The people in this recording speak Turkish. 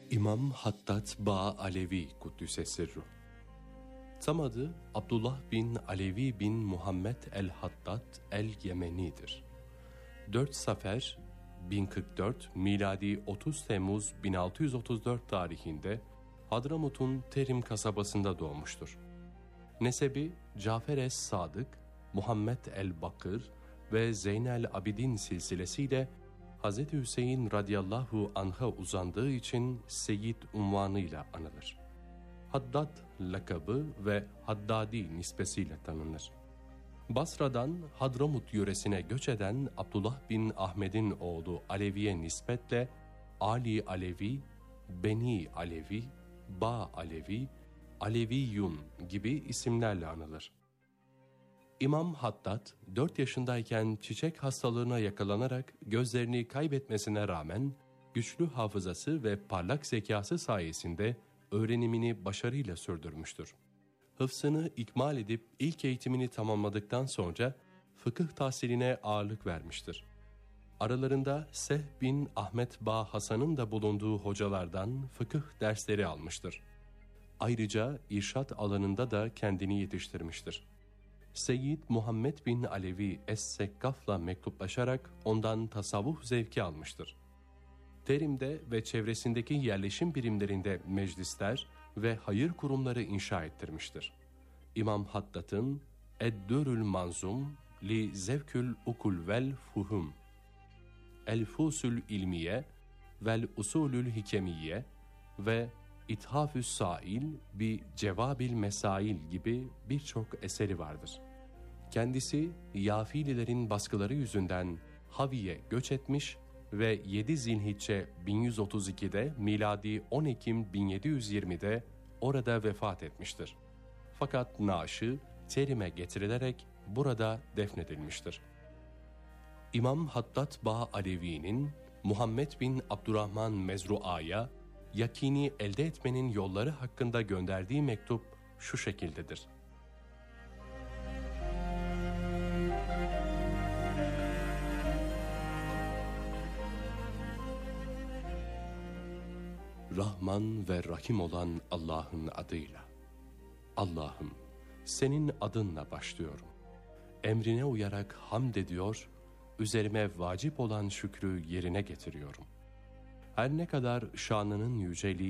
İmam Hattat Ba Alevi Kuddüse Sirruh. Tam adı Abdullah bin Alevi bin Muhammed el-Hattat el-Yemeni'dir. 4 Safer 1044 miladi 30 Temmuz 1634 tarihinde Hadramut'un Terim kasabasında doğmuştur. Nesebi Cafer es-Sadık, Muhammed el-Bakır ve Zeynel Abidin silsilesiyle Hz. Hüseyin radıyallahu anh'a uzandığı için Seyyid unvanıyla anılır. Haddad lakabı ve Haddadi nispesiyle tanınır. Basra'dan Hadramut yöresine göç eden Abdullah bin Ahmed'in oğlu Alevi'ye nispetle Ali Alevi, Beni Alevi, Ba Alevi, Aleviyun gibi isimlerle anılır. İmam Hattat 4 yaşındayken çiçek hastalığına yakalanarak gözlerini kaybetmesine rağmen güçlü hafızası ve parlak zekası sayesinde öğrenimini başarıyla sürdürmüştür. Hıfzını ikmal edip ilk eğitimini tamamladıktan sonra fıkıh tahsiline ağırlık vermiştir. Aralarında Seh bin Ahmet Ba Hasan'ın da bulunduğu hocalardan fıkıh dersleri almıştır. Ayrıca irşat alanında da kendini yetiştirmiştir. Seyyid Muhammed bin Alevi Es-Sekkaf'la mektuplaşarak ondan tasavvuf zevki almıştır. Terim'de ve çevresindeki yerleşim birimlerinde meclisler ve hayır kurumları inşa ettirmiştir. İmam Hattat'ın Eddürül Manzum li Zevkül Ukul vel Fuhum, El Fusül İlmiye vel Usulül Hikemiye ve İthafü's Sail bi Cevabil Mesail gibi birçok eseri vardır. Kendisi Yafililerin baskıları yüzünden Havi'ye göç etmiş ve 7 Zilhicce 1132'de miladi 10 Ekim 1720'de orada vefat etmiştir. Fakat naaşı Terim'e getirilerek burada defnedilmiştir. İmam Hattat Ba Alevi'nin Muhammed bin Abdurrahman Mezrua'ya yakini elde etmenin yolları hakkında gönderdiği mektup şu şekildedir. Rahman ve Rahim olan Allah'ın adıyla. Allah'ım, senin adınla başlıyorum. Emrine uyarak hamd ediyor, üzerime vacip olan şükrü yerine getiriyorum. Her ne kadar şanının yüceliği